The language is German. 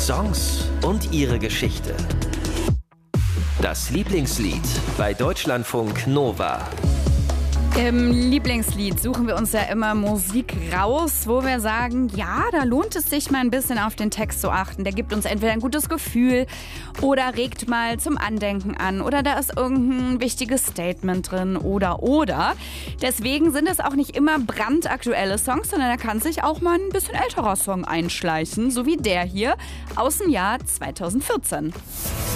Songs und ihre Geschichte. Das Lieblingslied bei Deutschlandfunk Nova. Im Lieblingslied suchen wir uns ja immer Musik raus, wo wir sagen, ja, da lohnt es sich mal ein bisschen auf den Text zu achten. Der gibt uns entweder ein gutes Gefühl oder regt mal zum Andenken an oder da ist irgendein wichtiges Statement drin oder. Deswegen sind es auch nicht immer brandaktuelle Songs, sondern da kann sich auch mal ein bisschen älterer Song einschleichen, so wie der hier aus dem Jahr 2014.